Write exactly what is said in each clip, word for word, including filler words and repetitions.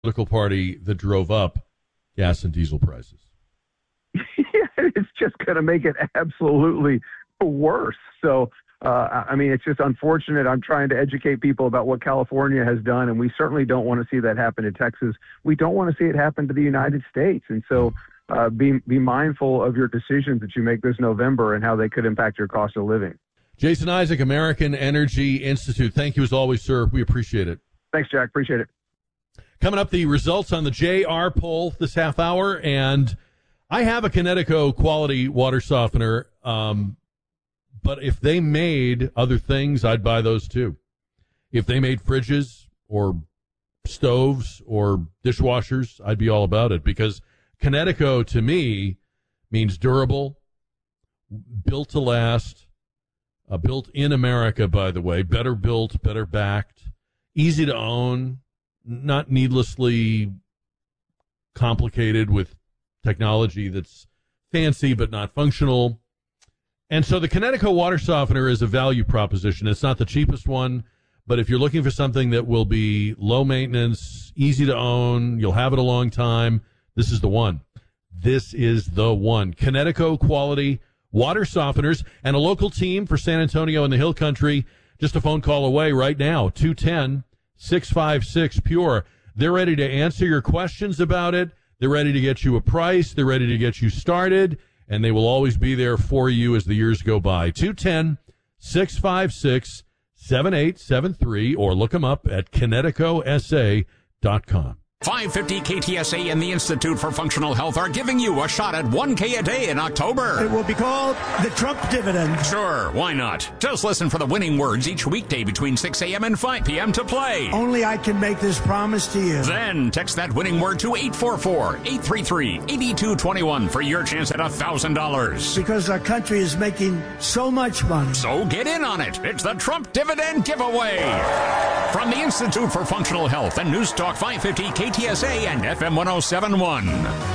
political party that drove up gas and diesel prices. Yeah, it's just going to make it absolutely worse. So, uh, I mean, it's just unfortunate. I'm trying to educate people about what California has done, and we certainly don't want to see that happen in Texas. We don't want to see it happen to the United States. And so uh, be, be mindful of your decisions that you make this November and how they could impact your cost of living. Jason Isaac, American Energy Institute. Thank you as always, sir. We appreciate it. Thanks, Jack. Appreciate it. Coming up, the results on the J R poll this half hour, and I have a Kinetico quality water softener, um, but if they made other things, I'd buy those too. If they made fridges or stoves or dishwashers, I'd be all about it, because Kinetico to me means durable, built to last, uh, built in America, by the way, better built, better backed, easy to own, not needlessly complicated with technology that's fancy but not functional. And so the Kinetico water softener is a value proposition. It's not the cheapest one, but if you're looking for something that will be low maintenance, easy to own, you'll have it a long time, this is the one. This is the one. Kinetico quality water softeners, and a local team for San Antonio and the Hill Country, just a phone call away right now, two one zero, six five six, P U R E. They're ready to answer your questions about it. They're ready to get you a price. They're ready to get you started, and they will always be there for you as the years go by. two one zero, six five six, seven eight seven three, or look them up at kinetico s a dot com. five fifty K T S A and the Institute for Functional Health are giving you a shot at one K a day in October. It will be called the Trump dividend. Sure, why not? Just listen for the winning words each weekday between six a.m. and five p.m. to play. Only I can make this promise to you. Then text that winning word to eight four four, eight three three, eight two two one for your chance at one thousand dollars. Because our country is making so much money. So get in on it. It's the Trump dividend giveaway. From the Institute for Functional Health and News Talk five fifty K T S A and F M one oh seven point one.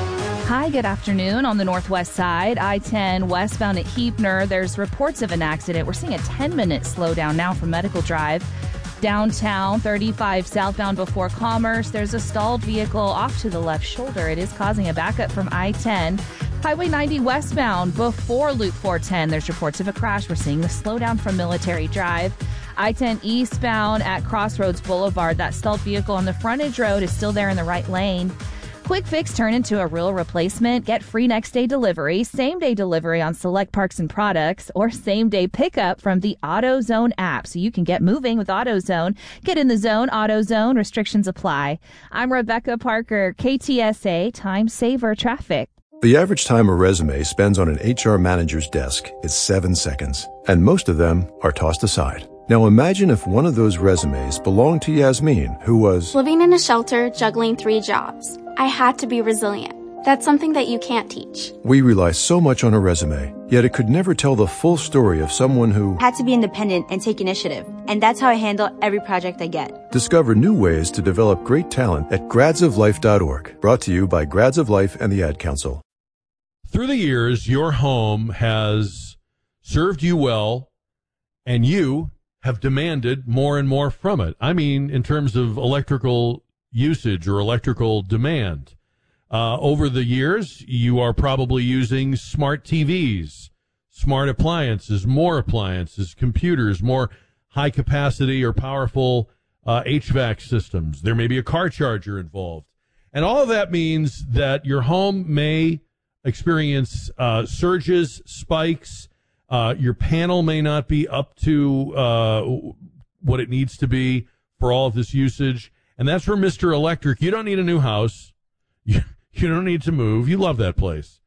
Hi, good afternoon. On the northwest side, I ten westbound at Heepner, there's reports of an accident. We're seeing a ten-minute slowdown now from Medical Drive. Downtown, thirty-five southbound before Commerce, there's a stalled vehicle off to the left shoulder. It is causing a backup from I ten. Highway ninety westbound before Loop four ten, there's reports of a crash. We're seeing the slowdown from Military Drive. I ten eastbound at Crossroads Boulevard, that stalled vehicle on the frontage road is still there in the right lane. Quick Fix turned into a real replacement. Get free next day delivery, same day delivery on select parts and products, or same day pickup from the AutoZone app. So you can get moving with AutoZone. Get in the zone, AutoZone. Restrictions apply. I'm Rebecca Parker, K T S A Time Saver Traffic. The average time a resume spends on an H R manager's desk is seven seconds, and most of them are tossed aside. Now imagine if one of those resumes belonged to Yasmin, who was living in a shelter, juggling three jobs. I had to be resilient. That's something that you can't teach. We rely so much on a resume, yet it could never tell the full story of someone who had to be independent and take initiative. And that's how I handle every project I get. Discover new ways to develop great talent at grads of life dot org. Brought to you by Grads of Life and the Ad Council. Through the years, your home has served you well, and you have demanded more and more from it. I mean, in terms of electrical usage or electrical demand. Uh, over the years, you are probably using smart T Vs, smart appliances, more appliances, computers, more high-capacity or powerful uh, H V A C systems. There may be a car charger involved. And all of that means that your home may experience uh, surges, spikes. Uh, your panel may not be up to uh, what it needs to be for all of this usage. And that's where Mister Electric, you don't need a new house. You, you don't need to move. You love that place.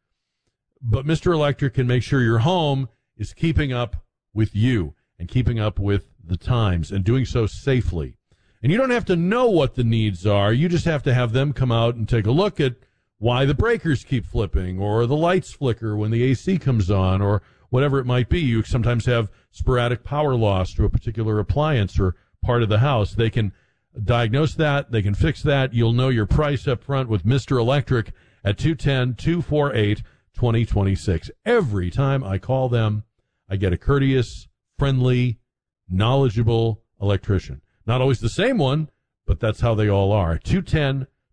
But Mister Electric can make sure your home is keeping up with you and keeping up with the times and doing so safely. And you don't have to know what the needs are. You just have to have them come out and take a look at why the breakers keep flipping or the lights flicker when the A C comes on or whatever it might be. You sometimes have sporadic power loss to a particular appliance or part of the house. They can diagnose that. They can fix that. You'll know your price up front with Mister Electric at two one zero, two four eight, two zero two six. Every time I call them, I get a courteous, friendly, knowledgeable electrician. Not always the same one, but that's how they all are. two one zero,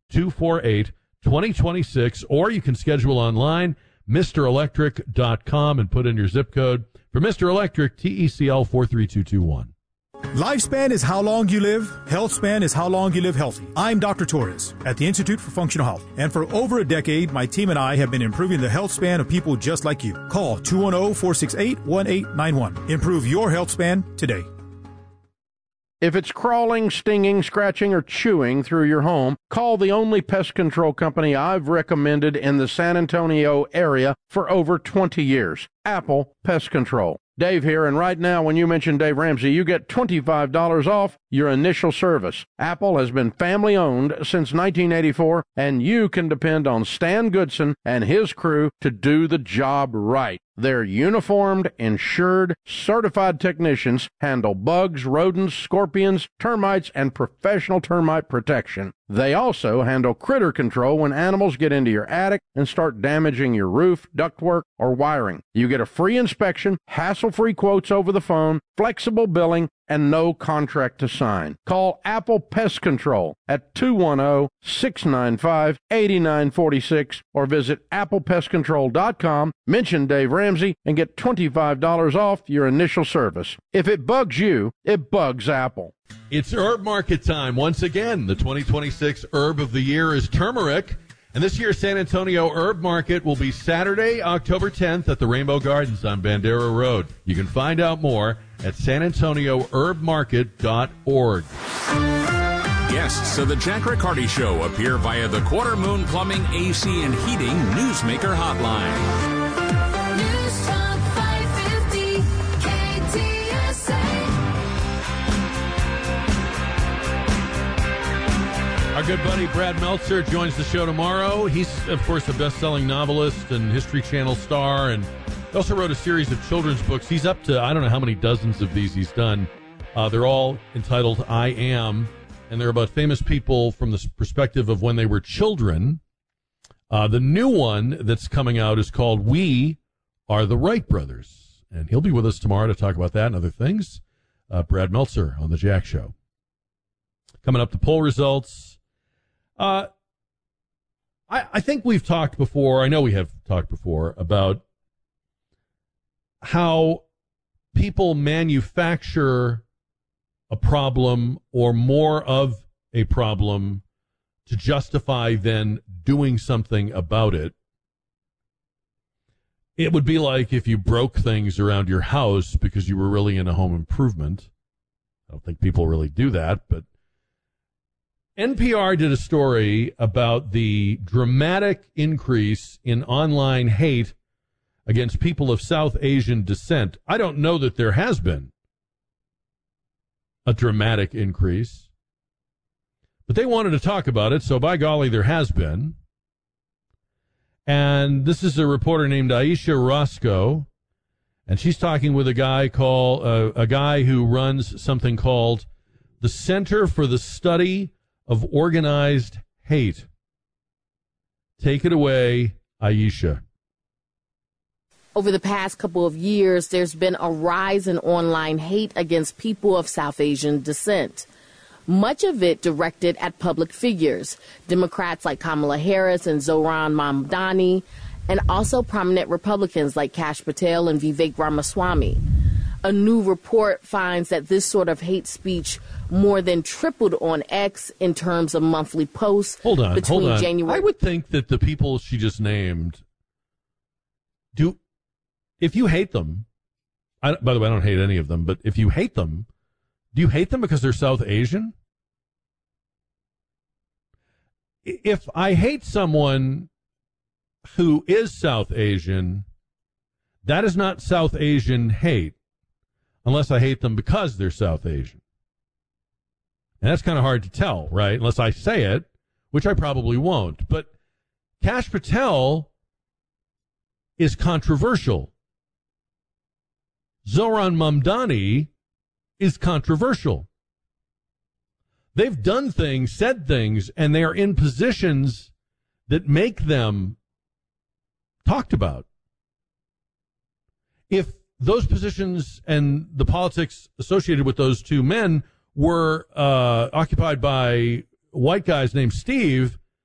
two four eight, two zero two six, or you can schedule online, Mister Electric dot com, and put in your zip code. For Mister Electric, T E C L four three two two one. Lifespan is how long you live. Health span is how long you live healthy. I'm Doctor Torres at the Institute for Functional Health. And for over a decade, my team and I have been improving the health span of people just like you. Call two one zero, four six eight, one eight nine one. Improve your health span today. If it's crawling, stinging, scratching, or chewing through your home, call the only pest control company I've recommended in the San Antonio area for over twenty years, Apple Pest Control. Dave here, and right now when you mention Dave Ramsey, you get twenty-five dollars off your initial service. Apple has been family-owned since nineteen eighty-four, and you can depend on Stan Goodson and his crew to do the job right. Their uniformed, insured, certified technicians handle bugs, rodents, scorpions, termites, and professional termite protection. They also handle critter control when animals get into your attic and start damaging your roof, ductwork, or wiring. You get a free inspection, hassle-free quotes over the phone, flexible billing, and no contract to sign. Call Apple Pest Control at two one zero, six nine five, eight nine four six or visit apple pest control dot com, mention Dave Ramsey, and get twenty-five dollars off your initial service. If it bugs you, it bugs Apple. It's herb market time once again. The twenty twenty-six herb of the year is turmeric. And this year's San Antonio Herb Market will be Saturday, October tenth at the Rainbow Gardens on Bandera Road. You can find out more at san antonio herb market dot org. Guests of the Jack Riccardi Show appear via the Quarter Moon Plumbing, A C, and Heating Newsmaker Hotline. News Talk five fifty K T S A. Our good buddy Brad Meltzer joins the show tomorrow. He's, of course, a best-selling novelist and History Channel star, and he also wrote a series of children's books. He's up to, I don't know how many dozens of these he's done. Uh, they're all entitled I Am, and they're about famous people from the perspective of when they were children. Uh, the new one that's coming out is called We Are the Wright Brothers, and he'll be with us tomorrow to talk about that and other things. Uh, Brad Meltzer on The Jack Show. Coming up, the poll results. Uh, I, I think we've talked before, I know we have talked before, about how people manufacture a problem or more of a problem to justify then doing something about it. It would be like if you broke things around your house because you were really into home improvement. I don't think people really do that, but N P R did a story about the dramatic increase in online hate against people of South Asian descent. I don't know that there has been a dramatic increase, but they wanted to talk about it, so by golly, there has been. And this is a reporter named Aisha Roscoe, and she's talking with a guy called uh, a guy who runs something called the Center for the Study of Organized Hate. Take it away, Aisha. Over the past couple of years, there's been a rise in online hate against people of South Asian descent. Much of it directed at public figures, Democrats like Kamala Harris and Zohran Mamdani, and also prominent Republicans like Kash Patel and Vivek Ramaswamy. A new report finds that this sort of hate speech more than tripled on X in terms of monthly posts. Hold on, between hold on. January. I would think that the people she just named do. If you hate them, I, by the way, I don't hate any of them, but if you hate them, do you hate them because they're South Asian? If I hate someone who is South Asian, that is not South Asian hate, unless I hate them because they're South Asian. And that's kind of hard to tell, right? Unless I say it, which I probably won't. But Kash Patel is controversial. Zohran Mamdani is controversial. They've done things, said things, and they are in positions that make them talked about. If those positions and the politics associated with those two men were uh, occupied by white guys named Steve,